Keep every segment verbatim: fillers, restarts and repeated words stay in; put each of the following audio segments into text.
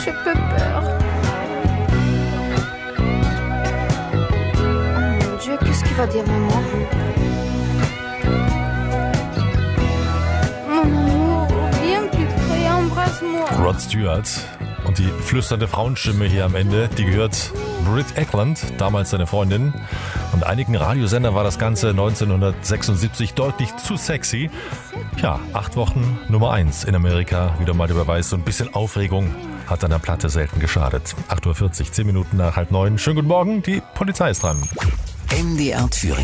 J'ai peu peur. Oh mon Dieu, qu'est-ce qu'il va dire, maman? Mon amour, viens plus près, embrasse-moi. Rod Stewart und die flüsternde Frauenstimme hier am Ende, die gehört Britt Ekland, damals seine Freundin. Und einigen Radiosendern war das Ganze neunzehnhundertsechsundsiebzig deutlich zu sexy. Ja, acht Wochen Nummer eins in Amerika, wieder mal der Beweis. So ein bisschen Aufregung hat an der Platte selten geschadet. acht Uhr vierzig, zehn Minuten nach halb neun. Schönen guten Morgen, die Polizei ist dran. M D R Thüringen,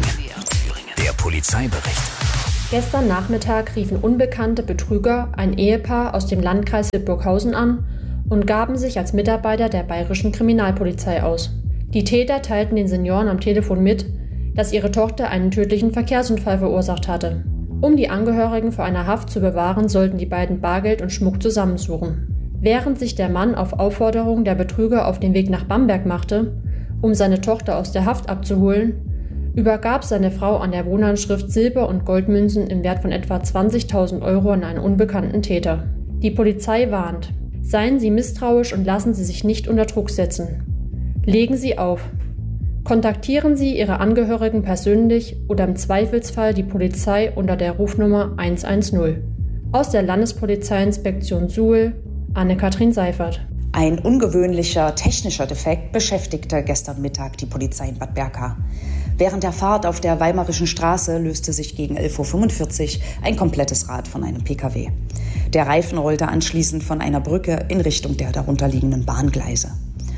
der Polizeibericht. Gestern Nachmittag riefen unbekannte Betrüger ein Ehepaar aus dem Landkreis Hildburghausen an und gaben sich als Mitarbeiter der bayerischen Kriminalpolizei aus. Die Täter teilten den Senioren am Telefon mit, dass ihre Tochter einen tödlichen Verkehrsunfall verursacht hatte. Um die Angehörigen vor einer Haft zu bewahren, sollten die beiden Bargeld und Schmuck zusammensuchen. Während sich der Mann auf Aufforderung der Betrüger auf den Weg nach Bamberg machte, um seine Tochter aus der Haft abzuholen, übergab seine Frau an der Wohnanschrift Silber- und Goldmünzen im Wert von etwa zwanzigtausend Euro an einen unbekannten Täter. Die Polizei warnt: Seien Sie misstrauisch und lassen Sie sich nicht unter Druck setzen. Legen Sie auf. Kontaktieren Sie Ihre Angehörigen persönlich oder im Zweifelsfall die Polizei unter der Rufnummer hundertzehn. Aus der Landespolizeiinspektion Suhl, Anne-Kathrin Seifert. Ein ungewöhnlicher technischer Defekt beschäftigte gestern Mittag die Polizei in Bad Berka. Während der Fahrt auf der Weimarischen Straße löste sich gegen elf Uhr fünfundvierzig ein komplettes Rad von einem Pkw. Der Reifen rollte anschließend von einer Brücke in Richtung der darunterliegenden Bahngleise.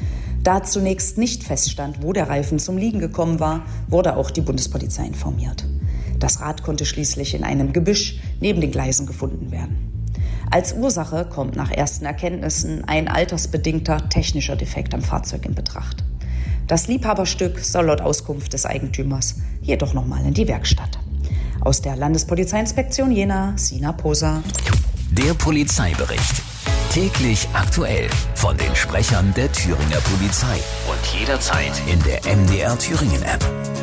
Da zunächst nicht feststand, wo der Reifen zum Liegen gekommen war, wurde auch die Bundespolizei informiert. Das Rad konnte schließlich in einem Gebüsch neben den Gleisen gefunden werden. Als Ursache kommt nach ersten Erkenntnissen ein altersbedingter technischer Defekt am Fahrzeug in Betracht. Das Liebhaberstück soll laut Auskunft des Eigentümers jedoch nochmal in die Werkstatt. Aus der Landespolizeiinspektion Jena, Sina Poser. Der Polizeibericht. Täglich aktuell von den Sprechern der Thüringer Polizei und jederzeit in der M D R Thüringen App.